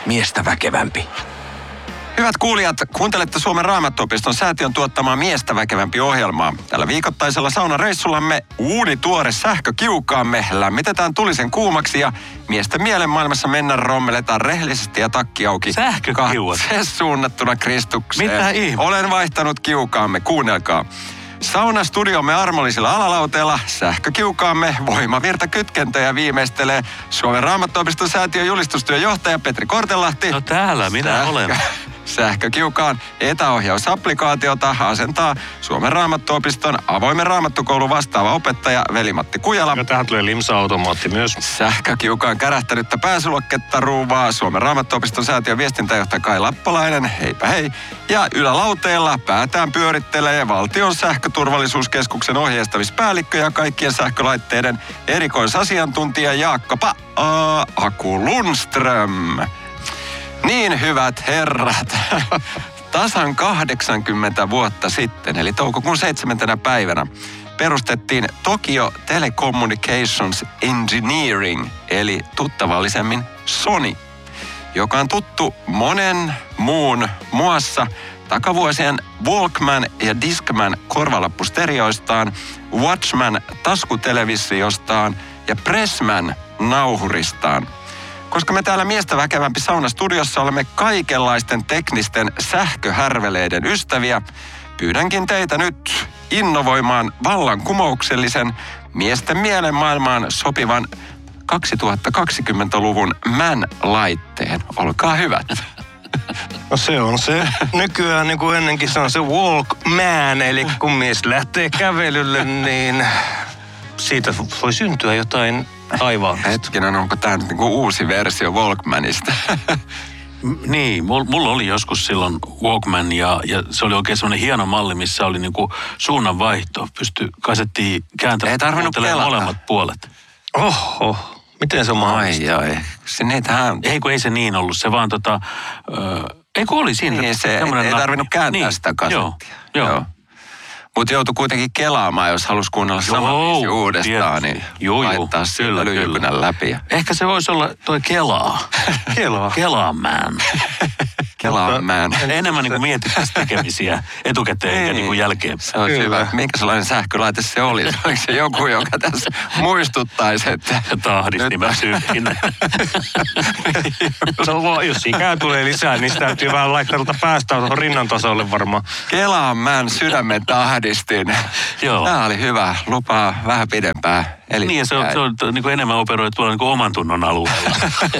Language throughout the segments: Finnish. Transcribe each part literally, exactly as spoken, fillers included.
miestä väkevämpi. Hyvät kuulijat, kuuntelette Suomen Raamattuopiston säätiön tuottamaa Miestä väkevämpi -ohjelmaa. Tällä viikoittaisella saunareissullamme uunituore sähkökiukaamme lämmitetään tulisen kuumaksi ja miesten mielenmaailmassa mennään rommeletaan rehellisesti ja takki auki. Sähkökiuat? Katse suunnattuna Kristukseen. Mitä ihme? Olen vaihtanut kiukaamme, kuunnelkaa. Saunastudiomme armollisilla alalauteella sähkökiukaamme voimavirta kytkentöjä viimeistelee Suomen Raamattuopiston säätiön julistustyön johtaja Petri Kortelahti. No täällä minä Sähkö- olen. Sähkökiukaan etäohjausapplikaatiota asentaa Suomen Raamattuopiston avoimen raamattukoulun vastaava opettaja Veli-Matti Kujala. Ja tähän tulee limsa-automaatti myös. Sähkökiukaan kärähtänyttä pääsyloketta ruuvaa Suomen Raamattuopiston säätiön viestintäjohtaja Kai Lappalainen. Heipä hei. Ja ylälauteella päätään pyörittelee Valtion sähköturvallisuuskeskuksen ohjeistamispäällikkö ja kaikkien sähkölaitteiden erikoisasiantuntija Jaakko Aku Lundström. Niin, hyvät herrat, tasan kahdeksankymmentä vuotta sitten, eli toukokuun seitsemäntenä päivänä, perustettiin Tokyo Telecommunications Engineering, eli tuttavallisemmin Sony, joka on tuttu monen muun muassa takavuosien Walkman ja Discman korvalappustereoistaan, Watchman taskutelevisiostaan ja Pressman nauhuristaan. Koska me täällä Miestä väkevämpi saunastudiossa olemme kaikenlaisten teknisten sähköhärveleiden ystäviä, pyydänkin teitä nyt innovoimaan vallankumouksellisen miesten mielenmaailmaan sopivan kaksituhattakaksikymmentäluvun man-laitteen. Olkaa hyvät. No se on se. Nykyään niin kuin ennenkin se on se Walkman, eli kun mies lähtee kävelylle, niin siitä voi syntyä jotain aivaallista. Hetkinen, onko tämä nyt niinku uusi versio Walkmanista? Niin, mulla oli joskus silloin Walkman ja, ja se oli oikein semmoinen hieno malli, missä oli niinku suunnanvaihto. Pystyi kasettiin kääntämään Ei tarvinnut kelata. molemmat puolet. Oho, miten se on mahdollista? Ai ai, se niitähän... Ei kun ei se niin ollut, se vaan tota... Ö, ei kun oli siinä. Niin, se ei, ei tarvinnut kääntää niin, sitä kasettia. Joo, joo. joo. Mutta joutui kuitenkin kelaamaan, jos halusi kuunnella saman biisi uudestaan, niin joo, laittaa sillä lyijykynän läpi. Ehkä se voisi olla toi Kelaa. Kelaa. Kelaaman. Kelaaman. Enemmän niin kuin mietittäisiin tekemisiä etukäteen eikä niin kuin jälkeen. Se olisi hyvä. Minkä sellainen sähkölaite se oli? Oliko se joku, joka tässä muistuttaisi, että... Tahdisti mä syykin. No jos ikää tulee lisää, niin sitä täytyy vähän laittaa tuolta päästä tuohon rinnan tasolle varmaan. Kelaaman sydämen tahdistin. Joo. Tämä oli hyvä. Lupaa vähän pidempää. Eli niin, se on, se on niin kuin enemmän operoi tuolla niin kuin oman tunnon alueella.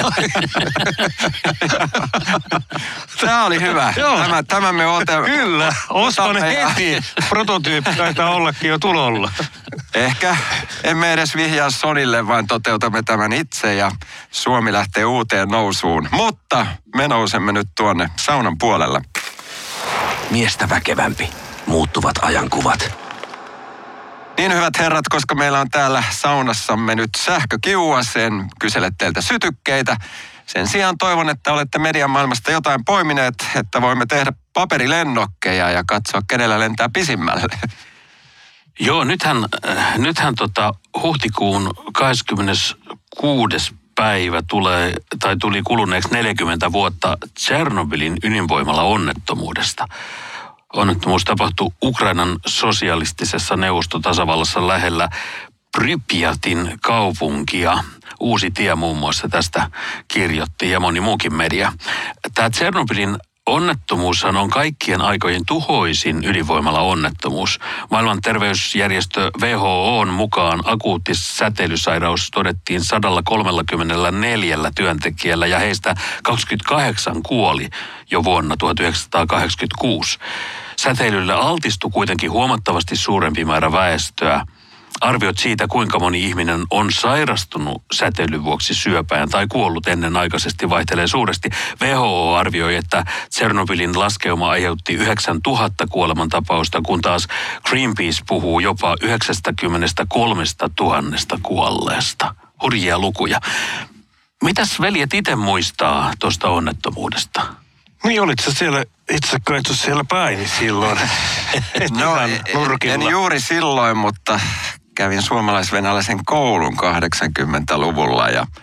Tämä oli hyvä. Tämä, tämä me otamme. Kyllä, ostan heti. Prototyyppi taitaa ollakin jo tulolla. Ehkä emme edes vihjaa Sonille, vaan toteutamme tämän itse ja Suomi lähtee uuteen nousuun. Mutta me nousemme nyt tuonne saunan puolelle. Miestä väkevämpi. Muuttuvat ajankuvat. Niin, hyvät herrat, koska meillä on täällä saunassamme nyt sähkökiuas, en kysele teiltä sytykkeitä. Sen sijaan toivon, että olette median maailmasta jotain poimineet, että voimme tehdä paperilennokkeja ja katsoa, kenellä lentää pisimmälle. Joo, nythän, äh, nythän tota, huhtikuun kahdeskymmeneskuudes päivä tulee, tai tuli kuluneeksi neljäkymmentä vuotta Tšernobylin ydinvoimala onnettomuudesta. Onnettomuus tapahtui Ukrainan sosialistisessa neuvostotasavallassa lähellä Prypjatin kaupunkia. Uusi tie muun muassa tästä kirjoitti ja moni muukin media. Tämä Tšernobylin onnettomuushan on kaikkien aikojen tuhoisin ydinvoimala-onnettomuus. Maailman terveysjärjestö W H O:n mukaan akuutti säteilysairaus todettiin sata kolmekymmentäneljä työntekijällä ja heistä kaksikymmentäkahdeksan kuoli jo vuonna tuhatyhdeksänsataakahdeksankymmentäkuusi. Säteilylle altistui kuitenkin huomattavasti suurempi määrä väestöä. Arviot siitä, kuinka moni ihminen on sairastunut säteilyn vuoksi syöpään tai kuollut ennenaikaisesti, vaihtelee suuresti. W H O arvioi, että Tšernobylin laskeuma aiheutti yhdeksäntuhatta kuolemantapausta, kun taas Greenpeace puhuu jopa yhdeksänkymmentäkolmetuhatta kuolleesta. Hurjia lukuja. Mitäs veljet itse muistaa tuosta onnettomuudesta? Niin, olit sä siellä itse kaitu siellä päin silloin? No, en juuri silloin, mutta kävin suomalais-venäläisen koulun kahdeksankymmentäluvulla ja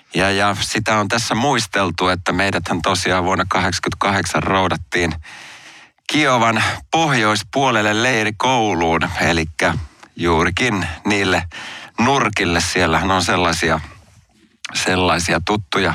Ja, ja sitä on tässä muisteltu, että meidäthän tosiaan vuonna kahdeksankymmentäkahdeksan roudattiin Kiovan pohjoispuolelle leirikouluun, eli juurikin niille nurkille. Siellähän on sellaisia, sellaisia tuttuja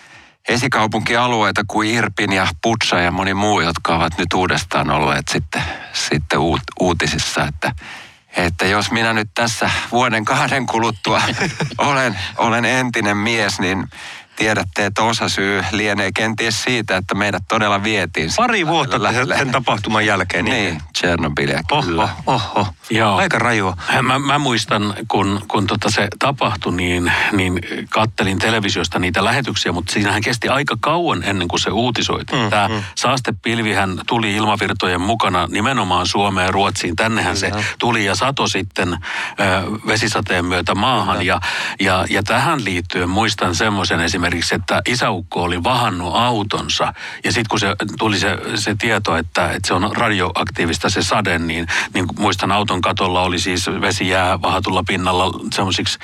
esikaupunkialueita kuin Irpin ja Putsa ja moni muu, jotka ovat nyt uudestaan olleet sitten, sitten uut, uutisissa, että että jos minä nyt tässä vuoden kahden kuluttua olen, olen entinen mies, niin tiedätte, että osasyy lienee kenties siitä, että meidät todella vietiin. Pari vuotta lähelle. Sen tapahtuman jälkeen. Niin, niin Tšernobylia kyllä. Oho, oho. Joo. Aika rajua. Mä, mä muistan, kun, kun tota se tapahtui, niin, niin kattelin televisiosta niitä lähetyksiä, mutta siinähän kesti aika kauan ennen kuin se uutisoitiin. Mm, Tämä mm. saastepilvihän tuli ilmavirtojen mukana nimenomaan Suomeen ja Ruotsiin. Tännehän mm, se mm. tuli ja sato sitten ö, vesisateen myötä maahan. Mm. Ja, ja, ja tähän liittyen muistan semmoisen esimerkiksi, että isäukko oli vahannut autonsa. Ja sitten kun se tuli se, se tieto, että, että se on radioaktiivista se sade, niin, niin muistan auton katolla oli siis vesijää vahatulla pinnalla semmoisiksi,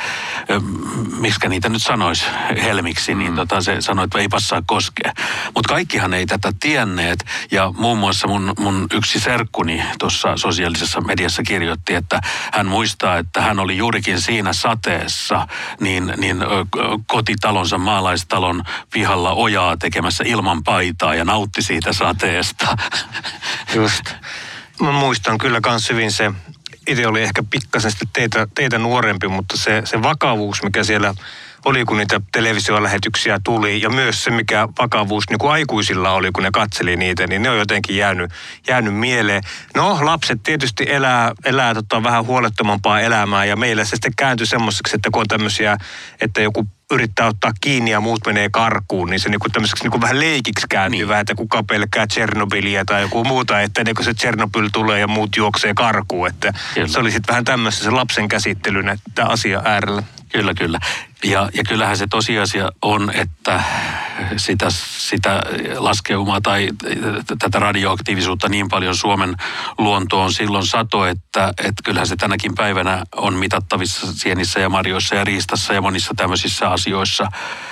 miksikä niitä nyt sanoisi, helmiksi, niin tota se sanoi, että ei passaa koskea. Mutta kaikkihan ei tätä tienneet ja muun muassa mun, mun yksi serkkuni tuossa sosiaalisessa mediassa kirjoitti, että hän muistaa, että hän oli juurikin siinä sateessa niin, niin kotitalonsa, maalaistalon pihalla ojaa tekemässä ilman paitaa ja nautti siitä sateesta. Just. Mä muistan kyllä kans hyvin se, itse oli ehkä pikkasen sitten teitä, teitä nuorempi, mutta se, se vakavuus, mikä siellä oli, kun niitä televisiolähetyksiä tuli, ja myös se, mikä vakavuus niin kuin aikuisilla oli, kun ne katseli niitä, niin ne on jotenkin jäänyt, jäänyt mieleen. No, lapset tietysti elää, elää tota, vähän huolettomampaa elämää, ja meillä se sitten kääntyi semmoiseksi, että kun on tämmöisiä, että joku yrittää ottaa kiinni ja muut menee karkuun, niin se niinku tämmöiseksi niinku vähän leikiksi kääntyy niin. Vähän, että kuka pelkää Tšernobyliä tai joku muuta, että ennen kuin se Tšernobyl tulee ja muut juoksee karkuun, että kyllä. Se oli sitten vähän tämmöistä se lapsen käsittelyn tämä asia äärellä. Kyllä, kyllä. Ja, ja kyllähän se tosiasia on, että sitä, sitä laskeumaa tai tätä radioaktiivisuutta niin paljon Suomen luontoon silloin sato, että, että kyllähän se tänäkin päivänä on mitattavissa sienissä ja marjoissa ja riistassa ja monissa tämmöisissä asioissa.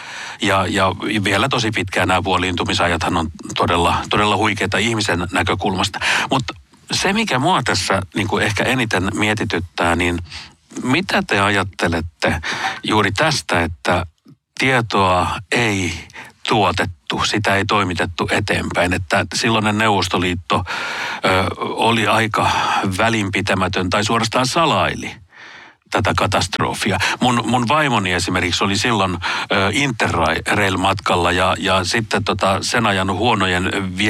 Ja, ja vielä tosi pitkään nämä puoliintumisajathan on todella, todella huikeita ihmisen näkökulmasta. Mutta se, mikä mua tässä niin kuin ehkä eniten mietityttää, niin mitä te ajattelette juuri tästä, että tietoa ei tuotettu, sitä ei toimitettu eteenpäin, että silloinen Neuvostoliitto ö, oli aika välinpitämätön tai suorastaan salaili tätä katastrofia. Mun, mun vaimoni esimerkiksi oli silloin ö, Interrail-matkalla ja, ja sitten tota, sen ajan huonojen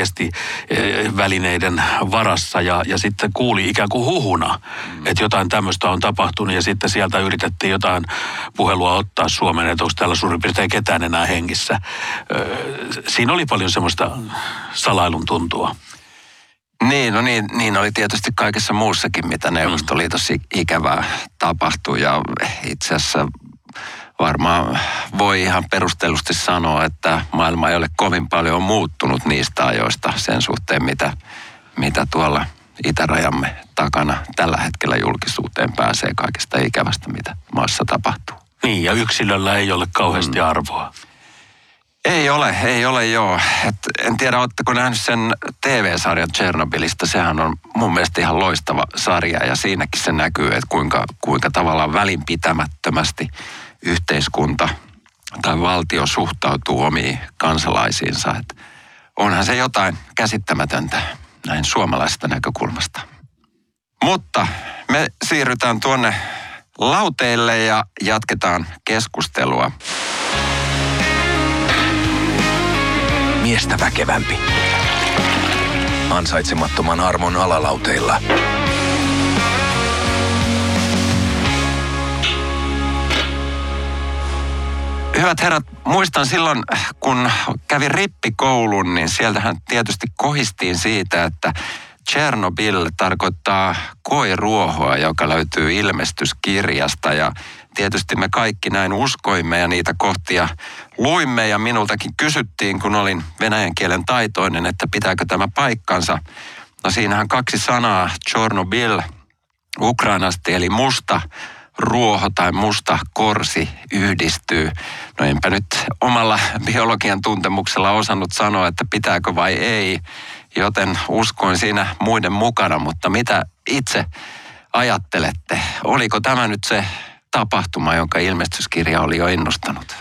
viestivälineiden varassa ja, ja sitten kuuli ikään kuin huhuna, mm. että jotain tämmöistä on tapahtunut ja sitten sieltä yritettiin jotain puhelua ottaa Suomeen, että onko täällä suurin piirtein ketään enää hengissä. Ö, siinä oli paljon semmoista salailun tuntua. Niin, no niin, niin oli tietysti kaikessa muussakin, mitä Neuvostoliitossa ikävää tapahtui. Ja itse asiassa varmaan voi ihan perustellusti sanoa, että maailma ei ole kovin paljon muuttunut niistä ajoista sen suhteen, mitä, mitä tuolla itärajamme takana tällä hetkellä julkisuuteen pääsee kaikesta ikävästä, mitä maassa tapahtuu. Niin, ja yksilöllä ei ole kauheasti mm. arvoa. Ei ole, ei ole joo. Et en tiedä, oletteko nähnyt sen T V-sarjan Tšernobylistä. Sehän on mun mielestä ihan loistava sarja ja siinäkin se näkyy, että kuinka, kuinka tavallaan välinpitämättömästi yhteiskunta tai valtio suhtautuu omiin kansalaisiinsa. Et onhan se jotain käsittämätöntä näin suomalaisesta näkökulmasta. Mutta me siirrytään tuonne lauteille ja jatketaan keskustelua. Miestä väkevämpi. Ansaitsemattoman armon alalauteilla. Hyvät herrat, muistan silloin, kun kävin rippikoulun, niin sieltähän tietysti kohistiin siitä, että Tšernobyl tarkoittaa koiruohoa, joka löytyy ilmestyskirjasta ja tietysti me kaikki näin uskoimme ja niitä kohtia luimme ja minultakin kysyttiin, kun olin venäjän kielen taitoinen, että pitääkö tämä paikkansa. No siinähän kaksi sanaa, Tšornobyl Ukrainasta eli musta ruoho tai musta korsi yhdistyy. No enpä nyt omalla biologian tuntemuksella osannut sanoa, että pitääkö vai ei, joten uskoin siinä muiden mukana, mutta mitä itse ajattelette? Oliko tämä nyt se tapahtuma, jonka ilmestyskirja oli jo ennustanut?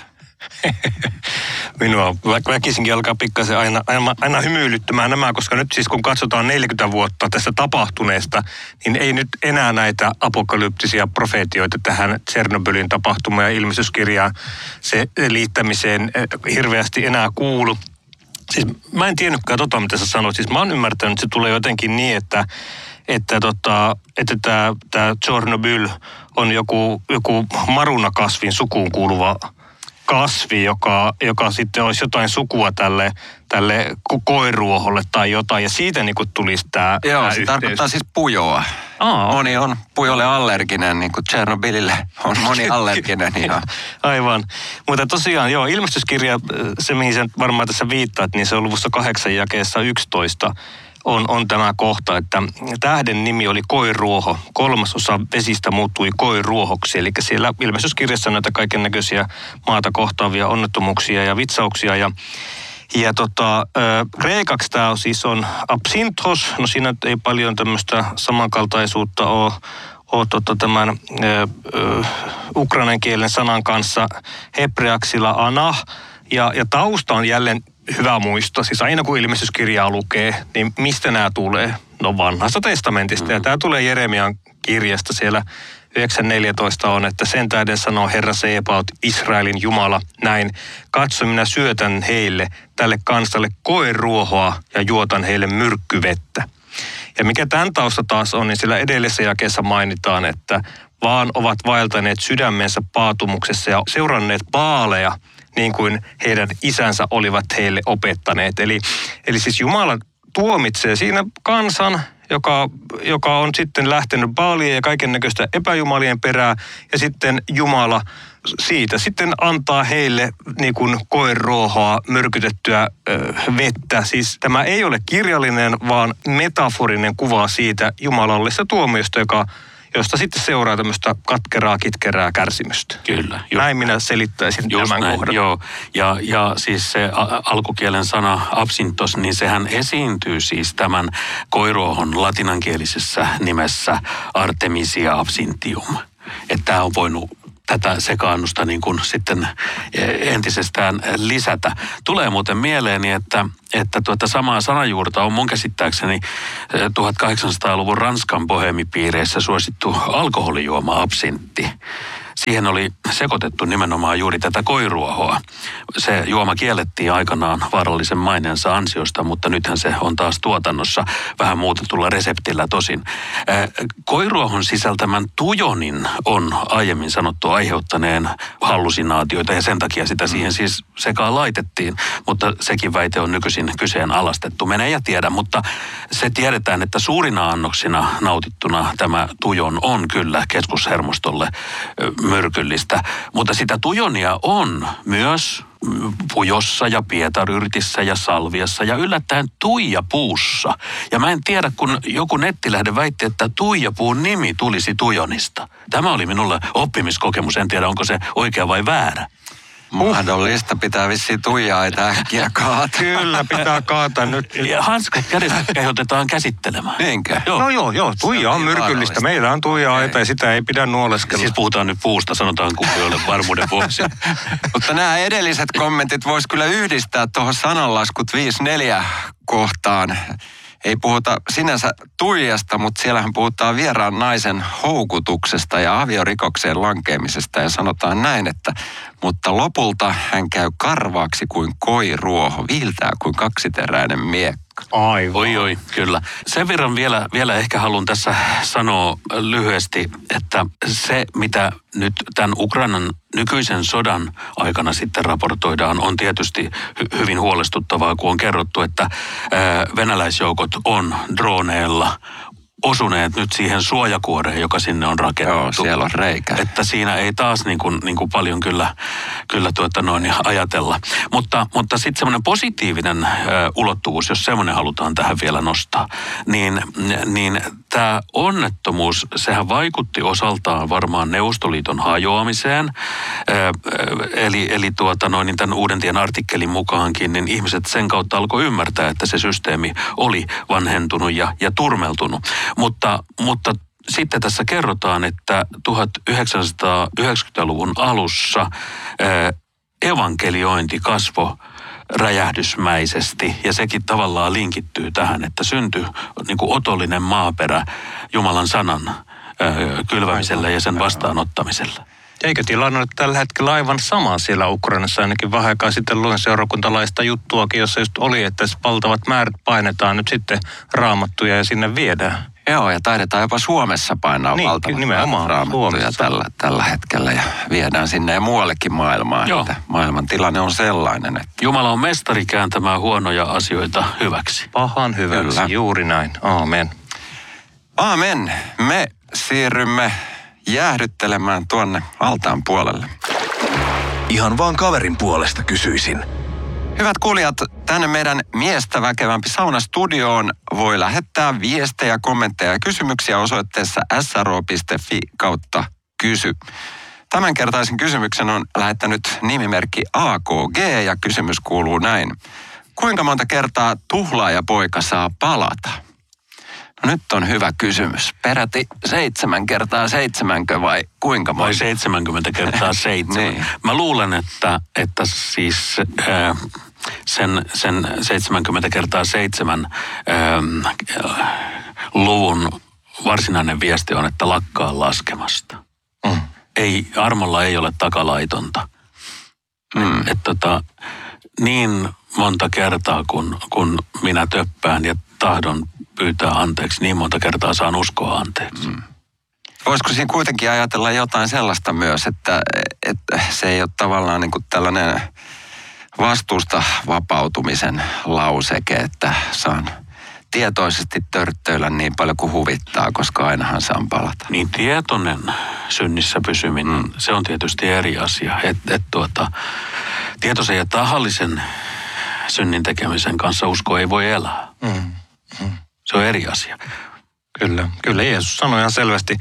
Minua väkisinkin alkaa pikkasen aina, aina, aina hymyilyttämään nämä, koska nyt siis kun katsotaan neljäkymmentä vuotta tästä tapahtuneesta, niin ei nyt enää näitä apokalyptisia profeetioita tähän Tšernobylin tapahtuma- ja ilmestyskirjaan se liittämiseen hirveästi enää kuulu. Siis mä en tiennytkään tota, mitä sä sanoit. Siis mä oon ymmärtänyt, että se tulee jotenkin niin, että että tota, että tämä tää Tšernobyl on joku, joku marunakasvin sukuun kuuluva kasvi, joka, joka sitten olisi jotain sukua tälle, tälle koiruoholle tai jotain, ja siitä niin kuin tulisi tämä Joo, tämä se yhteys. tarkoittaa siis pujoa. Aa, Moni on pujolle allerginen, niin kuin Tšernobylille on moni allerginen. Ja... Aivan. Mutta tosiaan, joo, ilmestyskirja, se mihin sen varmaan tässä viittaat, niin se on luvussa kahdeksan jakeessa yksitoista. On, on tämä kohta, että tähden nimi oli koiruoho. Kolmasosa vesistä muuttui koiruohoksi. Eli siellä ilmestyskirjassa on näitä kaiken näköisiä maata kohtaavia onnettomuuksia ja vitsauksia. Ja, ja tota, äh, kreikaksi tämä siis on absinthos. No siinä ei paljon tämmöistä samankaltaisuutta ole, ole tota, tämän äh, äh, ukrainan kielen sanan kanssa. Hebreaksilla anah. Ja, ja tausta on jälleen hyvä muistaa. Siis aina kun ilmestyskirjaa lukee, niin mistä nämä tulee? No vanhasta testamentista. Mm-hmm. Ja tämä tulee Jeremian kirjasta siellä yhdeksän neljätoista on, että sen tähden sanoo Herra Sebaot, Israelin Jumala, näin. Katso, minä syötän heille, tälle kansalle koeruohoa ja juotan heille myrkkyvettä. Ja mikä tämän tausta taas on, niin sillä edellisessä jakeessa mainitaan, että vaan ovat vaeltaneet sydämensä paatumuksessa ja seuranneet baaleja, niin kuin heidän isänsä olivat heille opettaneet. Eli, eli siis Jumala tuomitsee siinä kansan, joka, joka on sitten lähtenyt baalien ja kaiken näköistä epäjumalien perään, ja sitten Jumala siitä sitten antaa heille niin kuin koeruohoa, myrkytettyä ö, vettä. Siis tämä ei ole kirjallinen, vaan metaforinen kuva siitä jumalallisesta tuomiosta, joka josta sitten seuraa tämmöistä katkeraa, kitkerää kärsimystä. Kyllä. Just, näin minä selittäisin just tämän näin, kohdan. Joo. Ja, ja siis se a- alkukielen sana absintos, niin sehän esiintyy siis tämän koiruohon latinankielisessä nimessä Artemisia absinthium. Että tämä on voinut tätä sekaannusta niin kuin sitten entisestään lisätä. Tulee muuten mieleeni, että, että tuota samaa sanajuurta on mun käsittääkseni tuhatkahdeksansataaluvun Ranskan bohemipiireissä suosittu alkoholijuoma absintti. Siihen oli sekoitettu nimenomaan juuri tätä koiruohoa. Se juoma kiellettiin aikanaan vaarallisen maineensa ansiosta, mutta nythän se on taas tuotannossa vähän muutetulla reseptillä tosin. Koiruohon sisältämän tujonin on aiemmin sanottu aiheuttaneen hallusinaatioita ja sen takia sitä siihen siis sekaan laitettiin. Mutta sekin väite on nykyisin kyseenalaistettu. Mene ja tiedä, mutta se tiedetään, että suurina annoksina nautittuna tämä tujon on kyllä keskushermostolle myrkyllistä, mutta sitä tujonia on myös pujossa ja pietaryrtissä ja salviassa ja yllättäen tuijapuussa. Ja mä en tiedä, kun joku nettilähde väitti, että tuijapuun nimi tulisi tujonista. Tämä oli minulle oppimiskokemus, en tiedä onko se oikea vai väärä. Mahdollista, pitää vissiin tuijaa, että äkkiä kaata. Kyllä, pitää kaata nyt. Ja hanskat kädestä kehotetaan käsittelemään. Niinkö? Joo. No joo, joo, tuija on myrkyllistä. Meillä on tuija-aita ja sitä ei pidä nuoleskella. Siis puhutaan nyt puusta, sanotaan kumpioille varmuuden vuoksi. Mutta nämä edelliset kommentit vois kyllä yhdistää tuohon sananlaskut viisi neljä kohtaan. Ei puhuta sinänsä tuijasta, mutta siellähän puhutaan vieraan naisen houkutuksesta ja aviorikokseen lankeamisesta. Ja sanotaan näin, että mutta lopulta hän käy karvaaksi kuin koiruoho, viiltää kuin kaksiteräinen miekka. Aivan. Oi, oi, kyllä. Sen verran vielä, vielä ehkä haluan tässä sanoa lyhyesti, että se, mitä nyt tämän Ukrainan nykyisen sodan aikana sitten raportoidaan, on tietysti hy- hyvin huolestuttavaa, kun on kerrottu, että ää, venäläisjoukot on droneilla osuneet nyt siihen suojakuoreen, joka sinne on rakennettu. Joo, siellä on reikä. Että siinä ei taas niin kuin, niin kuin paljon kyllä, kyllä tuota noin ajatella. Mutta, mutta sitten semmoinen positiivinen ö, ulottuvuus, jos semmoinen halutaan tähän vielä nostaa, niin, niin tämä onnettomuus, sehän vaikutti osaltaan varmaan Neuvostoliiton hajoamiseen. Ö, eli eli tuota noin, niin tämän Uudentien artikkelin mukaankin, niin ihmiset sen kautta alkoi ymmärtää, että se systeemi oli vanhentunut ja, ja turmeltunut. Mutta, mutta sitten tässä kerrotaan, että tuhatyhdeksänsataayhdeksänkymmentäluvun alussa ää, evankeliointi kasvoi räjähdysmäisesti ja sekin tavallaan linkittyy tähän, että syntyi niin kuin otollinen maaperä Jumalan sanan ää, kylvämiselle ja sen vastaanottamiselle. Eikö tilanne ole tällä hetkellä aivan sama siellä Ukrainassa? Ainakin vähän aikaa sitten luin seurakuntalaista juttuakin, jossa just oli, että valtavat määrät painetaan nyt sitten raamattuja ja sinne viedään. Joo, ja taidetaan jopa Suomessa painaa niin, valtavat nimenomaan raamattuja tällä, tällä hetkellä ja viedään sinne ja muuallekin maailmaan. Joo. Että maailman tilanne on sellainen, että... Jumala on mestari kääntämään huonoja asioita hyväksi. Pahan hyväksi, Kyllä. juuri näin. Aamen. Aamen. Me siirrymme jäähdyttelemään tuonne altaan puolelle. Ihan vaan kaverin puolesta kysyisin. Hyvät kuulijat, tänne meidän miestä väkevämpi saunastudioon voi lähettää viestejä, kommentteja ja kysymyksiä osoitteessa s r o piste f i kautta kysy. Tämänkertaisen kysymyksen on lähettänyt nimimerkki A K G ja kysymys kuuluu näin. Kuinka monta kertaa tuhlaajapoika saa palata? No nyt on hyvä kysymys. Peräti seitsemän kertaa seitsemänkö vai kuinka monta? Vai seitsemänkymmentä kertaa seitsemän. Niin. Mä luulen, että, että siis ää, sen, sen seitsemänkymmentä kertaa seitsemän ää, luvun varsinainen viesti on, että lakkaa laskemasta. Mm. Ei, armolla ei ole takalaitonta. Mm. Et, et, tota, niin monta kertaa, kun, kun minä töppään ja tahdon pyytää anteeksi, niin monta kertaa saan uskoa anteeksi. Mm. Voisiko siinä kuitenkin ajatella jotain sellaista myös, että, että se ei ole tavallaan niin kuin tällainen vastuusta vapautumisen lauseke, että saan tietoisesti törttöillä niin paljon kuin huvittaa, koska ainahan saan palata. Niin tietoinen synnissä pysyminen, mm. se on tietysti eri asia. Että et tuota, tietoisen ja tahallisen synnin tekemisen kanssa usko ei voi elää. Mm. Mm. Se on eri asia. Kyllä, kyllä Jeesus sanoi ihan selvästi,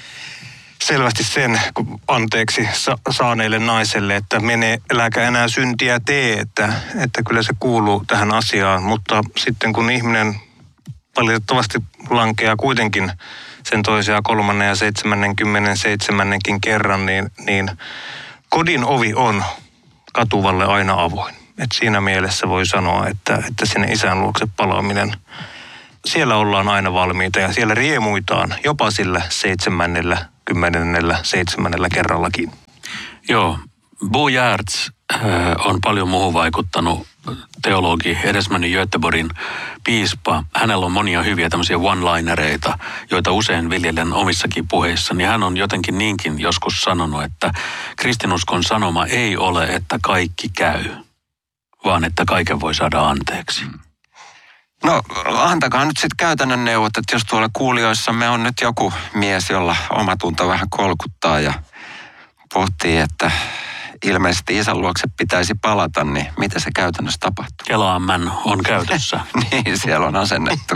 selvästi sen kun anteeksi sa- saaneille naiselle, että mene, äläkä enää syntiä tee, että, että kyllä se kuuluu tähän asiaan. Mutta sitten kun ihminen valitettavasti lankeaa kuitenkin sen toisen ja kolmannen ja seitsemännen seitsemännenkin kerran, niin, niin kodin ovi on katuvalle aina avoin. Et siinä mielessä voi sanoa, että, että sinne isän luokse palaaminen, siellä ollaan aina valmiita ja siellä riemuitaan jopa sillä seitsemännellä, kymmenennellä, seitsemännellä kerrallakin. Joo, Bo Giertz äh, on paljon muuhun vaikuttanut teologi, edesmennyt Göteborgin piispa. Hänellä on monia hyviä tämmöisiä one-linereita, joita usein viljelen omissakin puheissa. Niin hän on jotenkin niinkin joskus sanonut, että kristinuskon sanoma ei ole, että kaikki käy, vaan että kaiken voi saada anteeksi. No antakaa nyt sitten käytännön neuvot, että jos tuolla kuulijoissamme on nyt joku mies, jolla omatunto vähän kolkuttaa ja pohtii, että ilmeisesti isän luokse pitäisi palata, niin mitä se käytännössä tapahtuu? Kelaammän on käytössä. Niin, siellä on asennettu.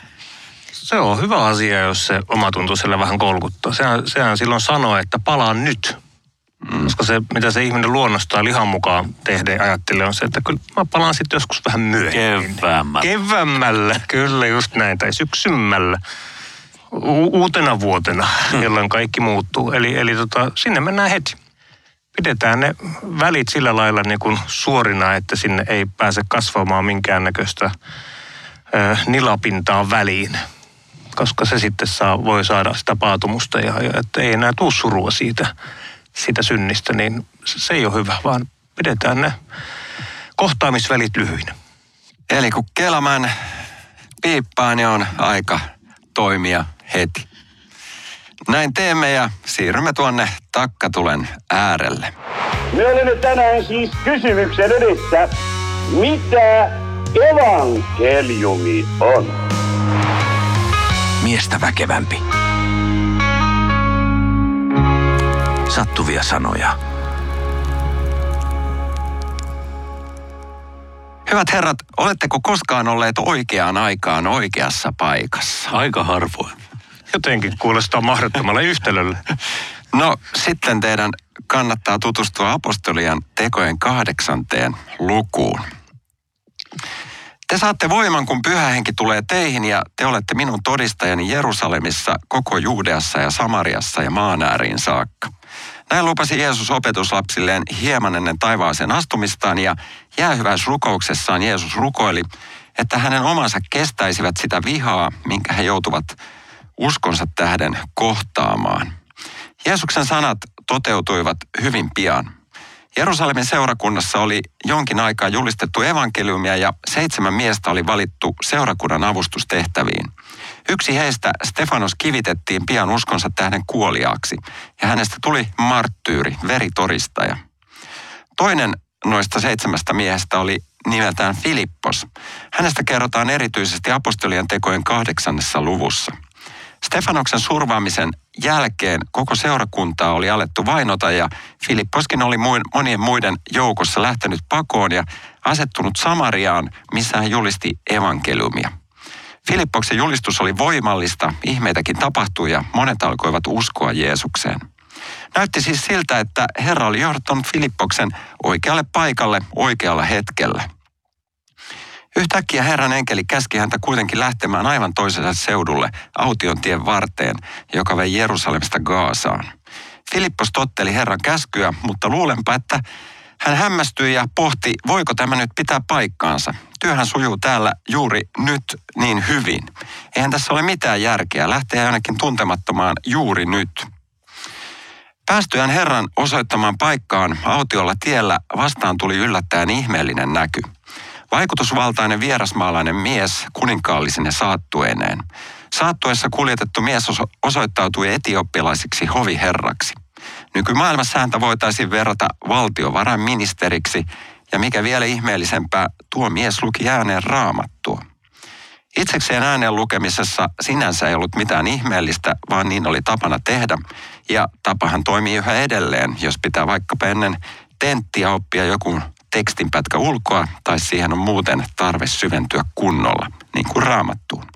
Se on hyvä asia, jos se omatunto siellä vähän kolkuttaa. Sehän, sehän silloin sanoo, että palaan nyt. Mm. Koska se, mitä se ihminen luonnostaan lihan mukaan tehdä ajattelee, on se, että kyllä mä palaan sitten joskus vähän myöhemmin. Keväämällä. Keväämällä, kyllä just näin, tai syksymällä. U- uutena vuotena, hmm. jolloin kaikki muuttuu. Eli, eli tota, sinne mennään heti. Pidetään ne välit sillä lailla niin kuin suorina, että sinne ei pääse kasvamaan minkäännäköistä ö, nilapintaa väliin. Koska se sitten saa, voi saada sitä paatumusta ja, ja että ei enää tule surua siitä, siitä synnistä, niin se ei ole hyvä, vaan pidetään ne kohtaamisvälit lyhyinä. Eli kun Kelamäen piippaa, niin on aika toimia heti. Näin teemme ja siirrymme tuonne takkatulen äärelle. Me olemme tänään siis kysymyksen edessä, mitä evankeliumi on? miestä väkevämpi. Sattuvia sanoja. Hyvät herrat, oletteko koskaan olleet oikeaan aikaan oikeassa paikassa? Aika harvoin. Jotenkin kuulostaa mahdottomalle yhtälölle. No, sitten teidän kannattaa tutustua apostolian tekojen kahdeksanteen lukuun. Te saatte voiman, kun Pyhä Henki tulee teihin ja te olette minun todistajani Jerusalemissa, koko Juudeassa ja Samariassa ja maan ääriin saakka. Näin lupasi Jeesus opetuslapsilleen hieman ennen taivaaseen astumistaan ja jäähyväisrukouksessaan Jeesus rukoili, että hänen omansa kestäisivät sitä vihaa, minkä he joutuvat uskonsa tähden kohtaamaan. Jeesuksen sanat toteutuivat hyvin pian. Jerusalemin seurakunnassa oli jonkin aikaa julistettu evankeliumia ja seitsemän miestä oli valittu seurakunnan avustustehtäviin. Yksi heistä, Stefanos, kivitettiin pian uskonsa tähden kuoliaaksi ja hänestä tuli marttyyri, veritodistaja. Toinen noista seitsemästä miehestä oli nimeltään Filippos. Hänestä kerrotaan erityisesti apostolien tekojen kahdeksannessa luvussa. Stefanoksen survaamisen jälkeen koko seurakuntaa oli alettu vainota ja Filipposkin oli monien muiden joukossa lähtenyt pakoon ja asettunut Samariaan, missä hän julisti evankeliumia. Filippoksen julistus oli voimallista, ihmeitäkin tapahtui ja monet alkoivat uskoa Jeesukseen. Näytti siis siltä, että Herra oli johdattanut Filippoksen oikealle paikalle oikealla hetkellä. Yhtäkkiä Herran enkeli käski häntä kuitenkin lähtemään aivan toiselle seudulle, Autiontien varteen, joka vei Jerusalemista Gaasaan. Filippos totteli Herran käskyä, mutta luulenpa, että hän hämmästyi ja pohti, voiko tämä nyt pitää paikkaansa. Työhän sujuu täällä juuri nyt niin hyvin. Eihän tässä ole mitään järkeä lähteä ainakin tuntemattomaan juuri nyt. Päästyään Herran osoittamaan paikkaan autiolla tiellä vastaan tuli yllättäen ihmeellinen näky. Vaikutusvaltainen vierasmaalainen mies kuninkaallisine saattueineen. Saattuessa kuljetettu mies osoittautui etiopialaisiksi hoviherraksi. Nykymaailmassa häntä voitaisiin verrata valtiovarainministeriksi, ja mikä vielä ihmeellisempää, tuo mies luki ääneen Raamattua. Itsekseen äänen lukemisessa sinänsä ei ollut mitään ihmeellistä, vaan niin oli tapana tehdä, ja tapahan toimii yhä edelleen, jos pitää vaikkapa ennen tenttiä oppia joku tekstinpätkä ulkoa, tai siihen on muuten tarve syventyä kunnolla, niin kuin Raamattuun.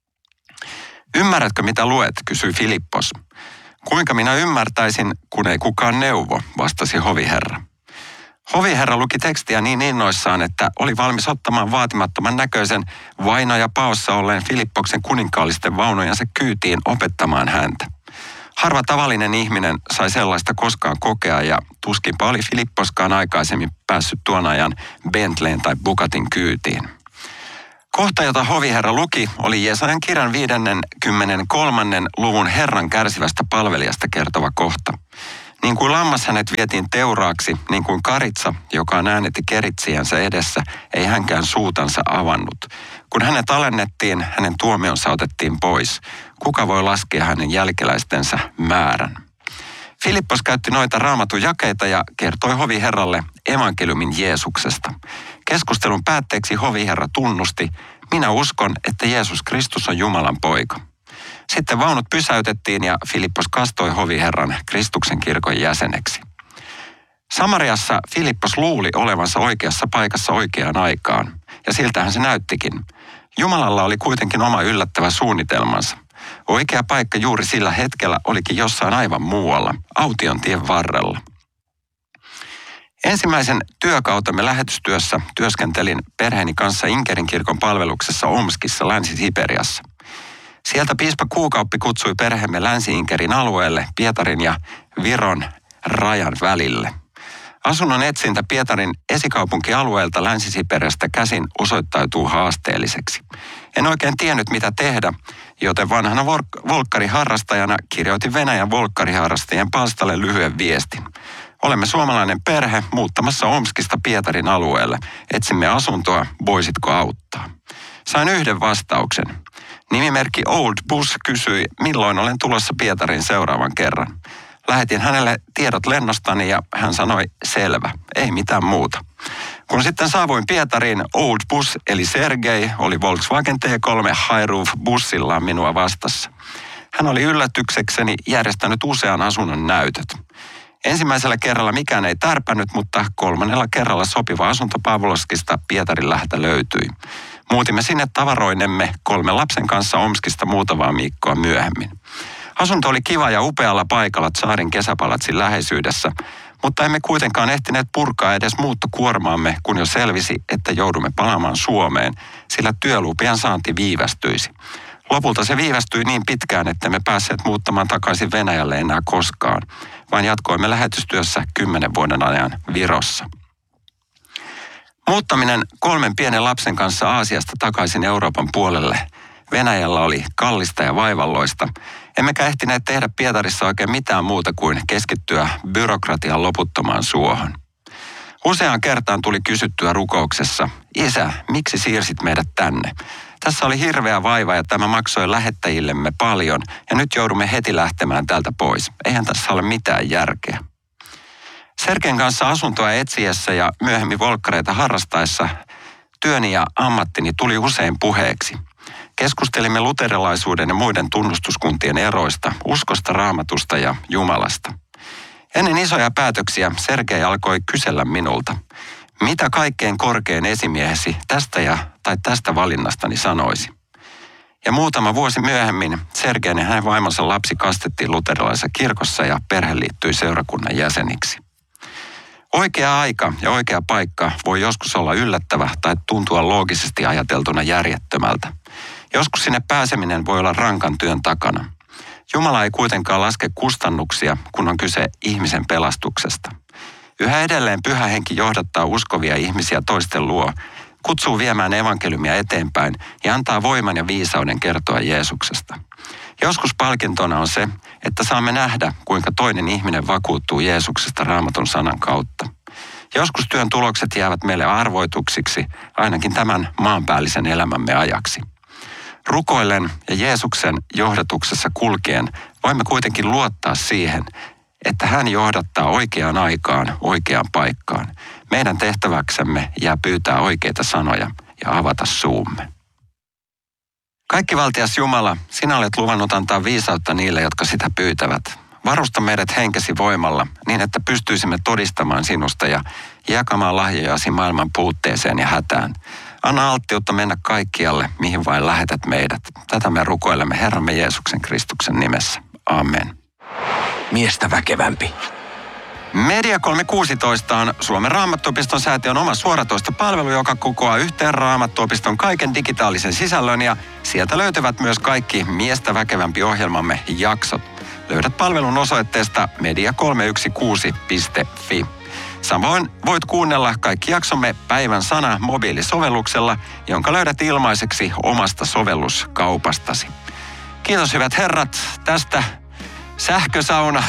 Ymmärrätkö, mitä luet, kysyi Filippos. Kuinka minä ymmärtäisin, kun ei kukaan neuvo, vastasi hoviherra. Hoviherra luki tekstiä niin innoissaan, että oli valmis ottamaan vaatimattoman näköisen vainoja paossa olleen Filippoksen kuninkaallisten vaunojensa kyytiin opettamaan häntä. Harva tavallinen ihminen sai sellaista koskaan kokea ja tuskinpa oli Filipposkaan aikaisemmin päässyt tuon ajan Bentleyn tai Bugatin kyytiin. Kohta, jota hoviherra luki, oli Jesajan kirjan viidennenkymmenennenkolmannen luvun Herran kärsivästä palvelijasta kertova kohta. Niin kuin lammas hänet vietiin teuraaksi, niin kuin karitsa, joka on äänetti keritsijänsä edessä, ei hänkään suutansa avannut. Kun hänet alennettiin, hänen tuomionsa otettiin pois. Kuka voi laskea hänen jälkeläistensä määrän? Filippos käytti noita Raamatun jakeita ja kertoi hoviherralle evankeliumin Jeesuksesta. Keskustelun päätteeksi hoviherra tunnusti, minä uskon, että Jeesus Kristus on Jumalan poika. Sitten vaunut pysäytettiin ja Filippos kastoi hoviherran Kristuksen kirkon jäseneksi. Samariassa Filippos luuli olevansa oikeassa paikassa oikeaan aikaan, ja siltähän se näyttikin. Jumalalla oli kuitenkin oma yllättävä suunnitelmansa. Oikea paikka juuri sillä hetkellä olikin jossain aivan muualla, Autiontien varrella. Ensimmäisen työkautemme lähetystyössä työskentelin perheeni kanssa Inkerin kirkon palveluksessa Omskissa Länsi-Siperiassa. Sieltä piispa Kuukauppi kutsui perheemme Länsi-Inkerin alueelle Pietarin ja Viron rajan välille. Asunnon etsintä Pietarin esikaupunkialueelta Länsi-Siperiasta käsin osoittautuu haasteelliseksi. En oikein tiennyt mitä tehdä, joten vanhana volkkariharrastajana kirjoitin Venäjän volkkariharrastajien palstalle lyhyen viestin. Olemme suomalainen perhe muuttamassa Omskista Pietarin alueelle. Etsimme asuntoa, voisitko auttaa? Sain yhden vastauksen. Nimimerkki Old Bus kysyi, milloin olen tulossa Pietarin seuraavan kerran. Lähetin hänelle tiedot lennostani ja hän sanoi, selvä, ei mitään muuta. Kun sitten saavuin Pietariin, Old Bus eli Sergei oli Volkswagen T kolme High Roof bussillaan minua vastassa. Hän oli yllätyksekseni järjestänyt usean asunnon näytöt. Ensimmäisellä kerralla mikään ei tärpännyt, mutta kolmannella kerralla sopiva asunto Pavlovskista Pietarin läheltä löytyi. Muutimme sinne tavaroinemme kolmen lapsen kanssa Omskista muutamaa viikkoa myöhemmin. Asunto oli kiva ja upealla paikalla Tsaarin kesäpalatsin läheisyydessä, mutta emme kuitenkaan ehtineet purkaa edes muuttokuormaamme, kun jo selvisi, että joudumme palaamaan Suomeen, sillä työlupien saanti viivästyisi. Lopulta se viivästyi niin pitkään, että me päässeet muuttamaan takaisin Venäjälle enää koskaan, vaan jatkoimme lähetystyössä kymmenen vuoden ajan Virossa. Muuttaminen kolmen pienen lapsen kanssa Aasiasta takaisin Euroopan puolelle Venäjällä oli kallista ja vaivalloista, emmekä ehtineet tehdä Pietarissa oikein mitään muuta kuin keskittyä byrokratian loputtomaan suohon. Useaan kertaan tuli kysyttyä rukouksessa, isä, miksi siirsit meidät tänne? Tässä oli hirveä vaiva ja tämä maksoi lähettäjillemme paljon ja nyt joudumme heti lähtemään täältä pois. Eihän tässä ole mitään järkeä. Sergen kanssa asuntoa etsiessä ja myöhemmin volkkareita harrastaessa työni ja ammattini tuli usein puheeksi. Keskustelimme luterilaisuuden ja muiden tunnustuskuntien eroista, uskosta, raamatusta ja Jumalasta. Ennen isoja päätöksiä Sergei alkoi kysellä minulta, mitä kaikkein korkein esimiehesi tästä ja tai tästä valinnastani sanoisi. Ja muutama vuosi myöhemmin Sergein ja hänen vaimonsa lapsi kastettiin luterilaisessa kirkossa ja perhe liittyi seurakunnan jäseniksi. Oikea aika ja oikea paikka voi joskus olla yllättävä tai tuntua loogisesti ajateltuna järjettömältä. Joskus sinne pääseminen voi olla rankan työn takana. Jumala ei kuitenkaan laske kustannuksia, kun on kyse ihmisen pelastuksesta. Yhä edelleen Pyhä Henki johdattaa uskovia ihmisiä toisten luo, kutsuu viemään evankeliumia eteenpäin ja antaa voiman ja viisauden kertoa Jeesuksesta. Joskus palkintona on se, että saamme nähdä, kuinka toinen ihminen vakuuttuu Jeesuksesta Raamatun sanan kautta. Joskus työn tulokset jäävät meille arvoituksiksi, ainakin tämän maanpäällisen elämämme ajaksi. Rukoillen ja Jeesuksen johdatuksessa kulkien voimme kuitenkin luottaa siihen, että hän johdattaa oikeaan aikaan, oikeaan paikkaan. Meidän tehtäväksemme jää pyytää oikeita sanoja ja avata suumme. Kaikkivaltias Jumala, sinä olet luvannut antaa viisautta niille, jotka sitä pyytävät. Varusta meidät henkesi voimalla niin, että pystyisimme todistamaan sinusta ja jakamaan lahjojasi maailman puutteeseen ja hätään. Anna alttiutta mennä kaikkialle, mihin vain lähetät meidät. Tätä me rukoilemme Herramme Jeesuksen Kristuksen nimessä. Amen. Miestä väkevämpi. Media kolmesataakuusitoista on Suomen Raamattuopiston säätiön oma suoratoistopalvelu, joka kokoaa yhteen Raamattuopiston kaiken digitaalisen sisällön ja sieltä löytyvät myös kaikki Miestä väkevämpi -ohjelmamme jaksot. Löydät palvelun osoitteesta media kolme yksi kuusi piste fi. Samoin voit kuunnella kaikki jaksomme Päivän sana mobiilisovelluksella, jonka löydät ilmaiseksi omasta sovelluskaupastasi. Kiitos hyvät herrat tästä sähkösauna,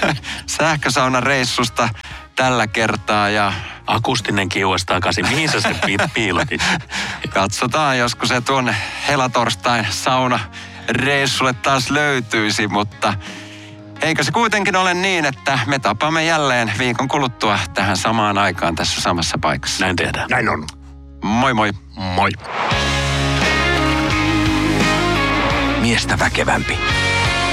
sähkösaunareissusta tällä kertaa ja Akustinen kiuas takaisin. Mihin sä sen piilotit? katsotaan, josko se tuonne helatorstain sauna reissulle taas löytyisi, mutta eikö se kuitenkin ole niin, että me tapaamme jälleen viikon kuluttua tähän samaan aikaan tässä samassa paikassa. Näin tehdään. Näin on. Moi moi. Moi. Miestä väkevämpi.